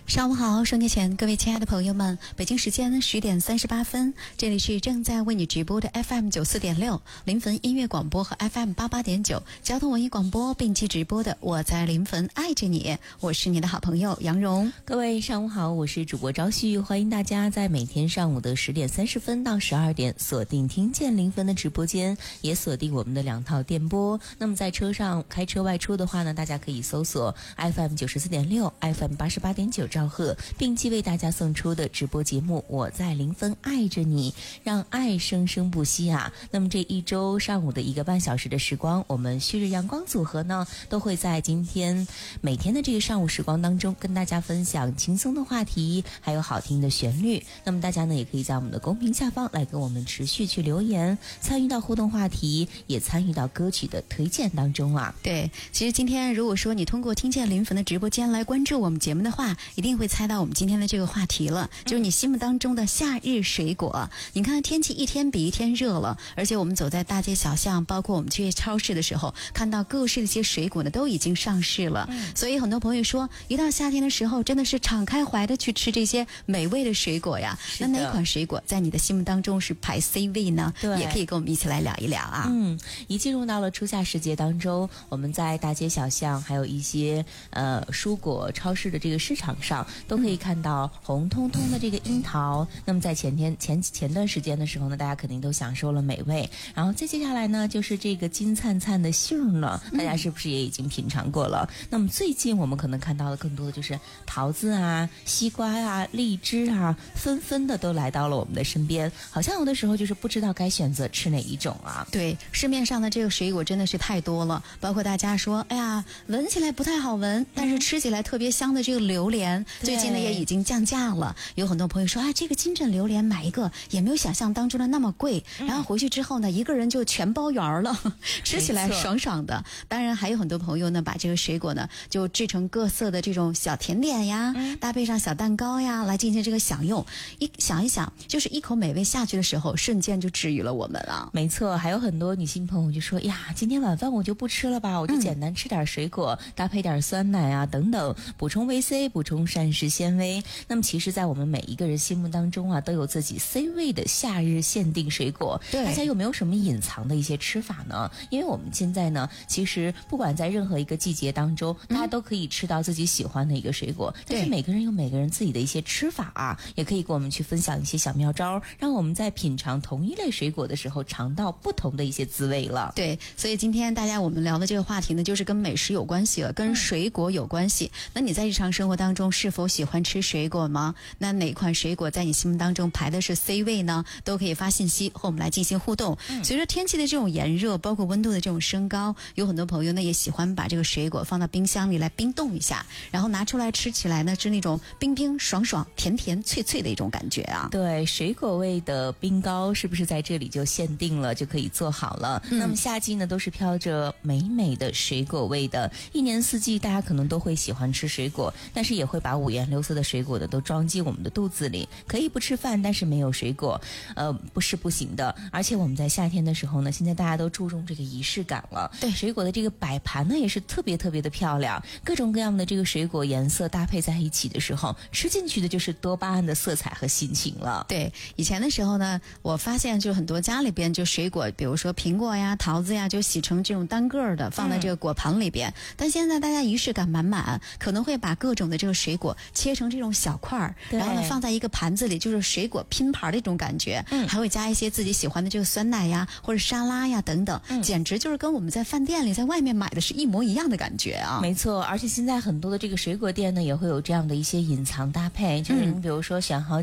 上午好，收音前各位亲爱的朋友们，北京时间10点38分，这里是正在为你直播的 FM 94.6临汾音乐广播和 FM 88.9交通文艺广播并机直播的我在临汾爱着你，我是你的好朋友杨蓉。 各位上午好，我是主播朝旭，欢迎大家在每天上午的10点30分到12点锁定听见临汾的直播间，也锁定我们的2套电波。那么在车上开车外出的话呢，大家可以搜索 FM 94.6 FM 88.9兆赫，并既为大家送出的直播节目我在临汾爱着你，让爱生生不息啊。那么这一周上午的1个半小时的时光，我们旭日阳光组合呢都会在今天每天的这个上午时光当中跟大家分享轻松的话题，还有好听的旋律。那么大家呢也可以在我们的公屏下方来跟我们持续去留言，参与到互动话题，也参与到歌曲的推荐当中啊。 对，其实今天如果说你通过听见临汾的直播间来关注我们节目的话，一定会猜到我们今天的这个话题了，就是你心目当中的夏日水果。你看天气一天比一天热了，而且我们走在大街小巷，包括我们去超市的时候，看到各式的一些水果呢都已经上市了。所以很多朋友说，一到夏天的时候真的是敞开怀的去吃这些美味的水果呀。那哪款水果在你的心目当中是排 C 位呢？也可以跟我们一起来聊一聊啊。 一进入到了初夏时节当中，我们在大街小巷还有一些蔬果超市的这个市场上都可以看到红彤彤的这个樱桃。那么在前段时间的时候呢，大家肯定都享受了美味，然后再接下来呢就是这个金灿灿的杏了，大家是不是也已经品尝过了？那么最近我们可能看到的更多的就是桃子啊、西瓜啊、荔枝啊，纷纷的都来到了我们的身边，好像有的时候就是不知道该选择吃哪一种啊。 对，市面上的这个水果真的是太多了，包括大家说哎呀闻起来不太好闻，但是吃起来特别香的这个榴莲，最近呢也已经降价了。有很多朋友说这个金枕榴莲买一个也没有想象当中的那么贵，然后回去之后呢一个人就全包圆了，吃起来爽爽的。当然还有很多朋友呢把这个水果呢就制成各色的这种小甜点呀，搭配上小蛋糕呀来进行这个享用。想一想，就是一口美味下去的时候，瞬间就治愈了我们啊。 没错，还有很多女性朋友就说呀，今天晚饭我就不吃了吧，我就简单吃点水果，搭配点酸奶啊等等，补充维 C， 补充膳食纤维。那么其实在我们每一个人心目当中啊，都有自己 C 位的夏日限定水果。大家有没有什么隐藏的一些吃法呢？因为我们现在呢，其实不管在任何一个季节当中，大家都可以吃到自己喜欢的一个水果，但是每个人有每个人自己的一些吃法啊，也可以跟我们去分享一些小妙招，让我们在品尝同一类水果的时候尝到不同的一些滋味了。 对，所以今天我们聊的这个话题呢，就是跟美食有关系了，跟水果有关系。那你在日常生活当中是否喜欢吃水果吗？那哪款水果在你心目当中排的是 C 位呢？都可以发信息和我们来进行互动。随着天气的这种炎热，包括温度的这种升高，有很多朋友呢也喜欢把这个水果放到冰箱里来冰冻一下，然后拿出来吃起来呢是那种冰冰爽爽、甜甜脆脆的一种感觉啊。 对，水果味的冰糕是不是在这里就限定了，就可以做好了？那么夏季呢都是飘着美美的水果味的，一年四季大家可能都会喜欢吃水果，但是也会把五颜六色的水果的都装进我们的肚子里。可以不吃饭，但是没有水果不是不行的。而且我们在夏天的时候呢，现在大家都注重这个仪式感了。对，水果的这个摆盘呢也是特别特别的漂亮，各种各样的这个水果颜色搭配在一起的时候，吃进去的就是多巴胺的色彩和心情了。 对，以前的时候呢，我发现就很多家里边就水果，比如说苹果呀、桃子呀，就洗成这种单个的放在这个果盘里边。但现在大家仪式感满满，可能会把各种的这个水果切成这种小块儿，然后呢放在一个盘子里，就是水果拼盘的一种感觉。还会加一些自己喜欢的这个酸奶呀或者沙拉呀等等，简直就是跟我们在饭店里在外面买的是一模一样的感觉啊。 没错，而且现在很多的这个水果店呢也会有这样的一些隐藏搭配，就是你比如说选好